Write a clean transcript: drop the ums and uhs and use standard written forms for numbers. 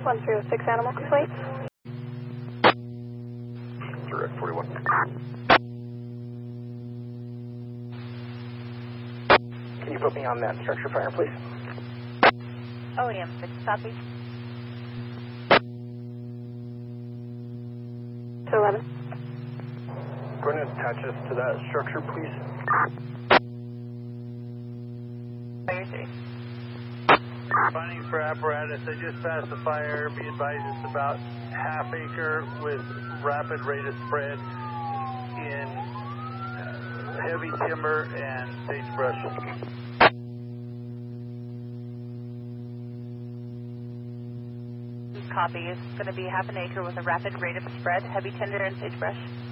106 animal complaint. Direct 41. Can you put me on that structure fire, please? OEM 6, copy. To 11. Go ahead and attach us to that structure, please. Fire 3. Findings for apparatus. I just passed the fire. Be advised it's about half acre with rapid rate of spread in heavy timber and sagebrush. Copy. It's going to be half an acre with a rapid rate of spread, heavy timber and sagebrush.